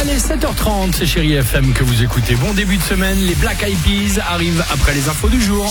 Allez, 7h30, c'est Chérie FM que vous écoutez. Bon début de semaine, les Black Eyed Peas arrivent après les infos du jour.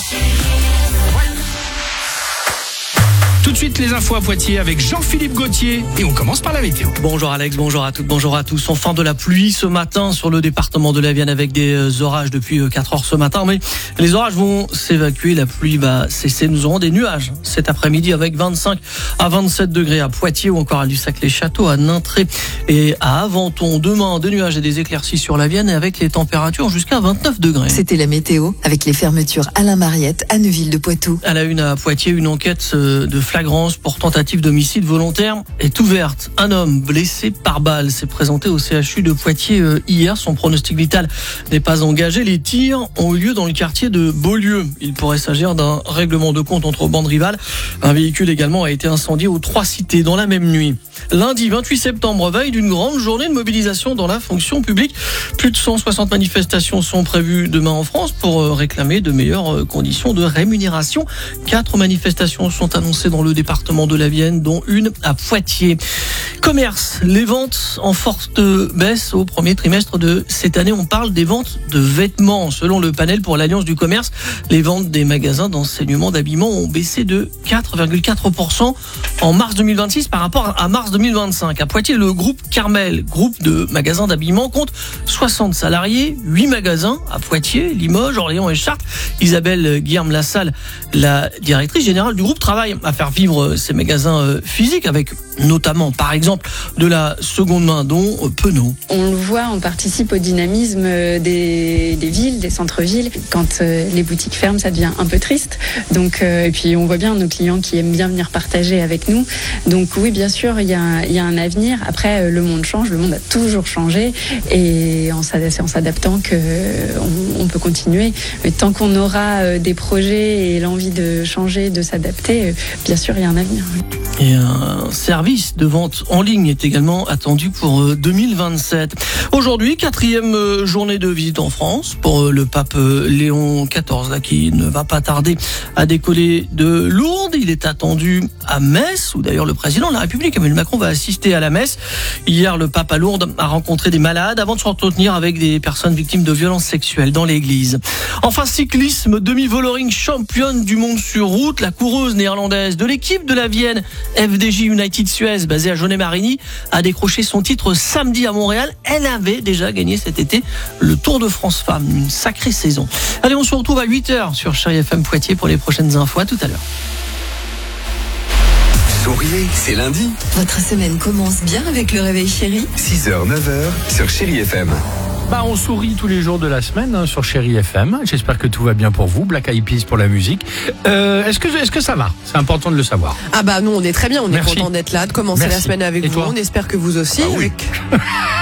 Tout de suite, les infos à Poitiers avec Jean-Philippe Gauthier. Et on commence par la météo. Bonjour Alex, bonjour à toutes, bonjour à tous. Enfin de la pluie ce matin sur le département de la Vienne avec des orages depuis 4 heures ce matin. Mais les orages vont s'évacuer, la pluie va cesser. Nous aurons des nuages cet après-midi avec 25 à 27 degrés à Poitiers ou encore à Lussac-les-Châteaux, à Nintré et à Aventon. Demain, des nuages et des éclaircies sur la Vienne et avec les températures jusqu'à 29 degrés. C'était la météo avec les fermetures Alain Mariette à Neuville-de-Poitou. À la une à Poitiers, une enquête de flagrance pour tentative d'homicide volontaire est ouverte. Un homme blessé par balle s'est présenté au CHU de Poitiers hier. Son pronostic vital n'est pas engagé. Les tirs ont eu lieu dans le quartier de Beaulieu. Il pourrait s'agir d'un règlement de compte entre bandes rivales. Un véhicule également a été incendié aux 3 cités dans la même nuit. Lundi 28 septembre, veille d'une grande journée de mobilisation dans la fonction publique. Plus de 160 manifestations sont prévues demain en France pour réclamer de meilleures conditions de rémunération. 4 manifestations sont annoncées dans le département de la Vienne, dont une à Poitiers. Commerce, les ventes en forte baisse au premier trimestre de cette année. On parle des ventes de vêtements. Selon le panel pour l'Alliance du commerce, les ventes des magasins d'enseignement d'habillement ont baissé de 4,4% en mars 2026 par rapport à mars 2025. À Poitiers, le groupe Carmel, groupe de magasins d'habillement, compte 60 salariés, 8 magasins à Poitiers, Limoges, Orléans et Chartres. Isabelle Guilherme-Lassalle, la directrice générale du groupe, travaille à faire vivre ces magasins physiques avec notamment, par exemple, de la seconde main, dont Penaud. On le voit, on participe au dynamisme des villes, des centres-villes. Quand les boutiques ferment, ça devient un peu triste. Donc, et puis on voit bien nos clients qui aiment bien venir partager avec nous. Donc oui, bien sûr, il y a un avenir. Après, le monde change, le monde a toujours changé, et c'est en s'adaptant qu'on peut continuer. Mais tant qu'on aura des projets et l'envie de changer, de s'adapter, bien sûr, il y a un avenir. Et un service de vente en ligne est également attendu pour 2027. Aujourd'hui, 4e journée de visite en France pour le pape Léon XIV, là, qui ne va pas tarder à décoller de Lourdes. Il est attendu à Metz, où d'ailleurs le président de la République, Emmanuel Macron, va assister à la messe. Hier, le pape à Lourdes a rencontré des malades avant de s'entretenir avec des personnes victimes de violences sexuelles dans l'église. Enfin, cyclisme, demi-vollering championne du monde sur route, la coureuse néerlandaise de l'équipe de la Vienne, FDJ United Suez, basée à Jaunet-Marigny, a décroché son titre samedi à Montréal. Elle avait déjà gagné cet été le Tour de France Femmes. Une sacrée saison. Allez, on se retrouve à 8h sur Chérie FM Poitiers pour les prochaines infos. À tout à l'heure. Souriez, c'est lundi. Votre semaine commence bien avec le réveil chéri. 6h, 9h sur Chérie FM. On sourit tous les jours de la semaine sur Chérie FM. J'espère que tout va bien pour vous. Black Eyed Peas pour la musique. Est-ce que ça va ? C'est important de le savoir. Nous on est très bien, on Merci. est content d'être là, de commencer Merci. la semaine avec Et vous. toi ? On espère que vous aussi. Ah oui. Avec...